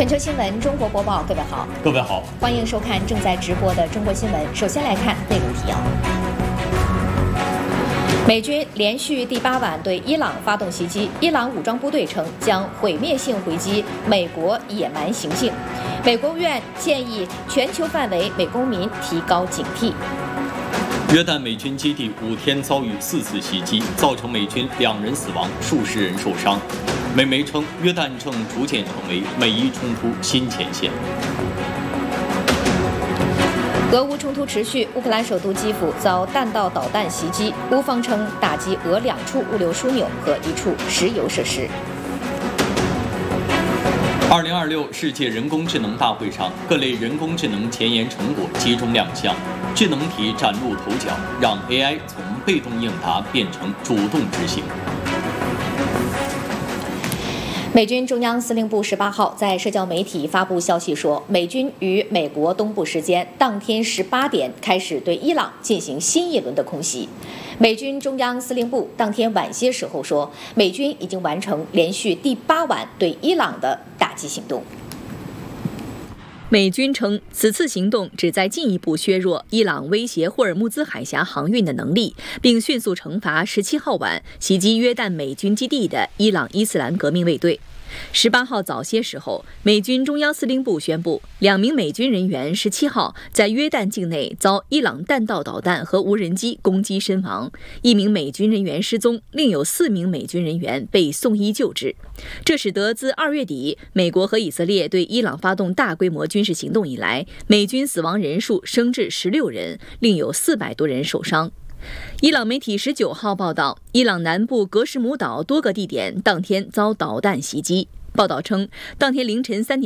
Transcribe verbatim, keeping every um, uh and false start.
全球新闻中国播报，各位好， 各位好， 欢迎收看正在直播的中国新闻。首先来看内容提要：美军连续第八晚对伊朗发动袭击，伊朗武装部队称将毁灭性回击美国野蛮行径。美国务院建议全球范围美公民提高警惕。 约旦美军基地五天遭遇四次袭击，造成美军两人死亡，数十人受伤。美媒称，约旦正逐渐成为美伊冲突新前线。 俄乌冲突持续，乌克兰首都基辅遭弹道导弹袭击，乌方称打击俄两处物流枢纽和一处石油设施。 二零二六世界人工智能大会上，各类人工智能前沿成果集中亮相，智能体崭露头角，让 A I 从被动应答变成主动执行。 美军中央司令部十八号在社交媒体发布消息说，美军于美国东部时间当天十八点开始对伊朗进行新一轮的空袭。美军中央司令部当天晚些时候说，美军已经完成连续第八晚对伊朗的打击行动。 美军称，此次行动旨在进一步削弱伊朗威胁霍尔木兹海峡航运的能力，并迅速惩罚十七号晚袭击约旦美军基地的伊朗伊斯兰革命卫队。十八号早些时候，美军中央司令部宣布，两名美军人员十七号在约旦境内遭伊朗弹道导弹和无人机攻击身亡，一名美军人员失踪，另有四名美军人员被送医救治。这使得自二月底美国和以色列对伊朗发动大规模军事行动以来，美军死亡人数升至十六人，另有四百多人受伤。伊朗媒体十九号报道，伊朗南部格什姆岛多个地点当天遭导弹袭击。报道称，当天凌晨三点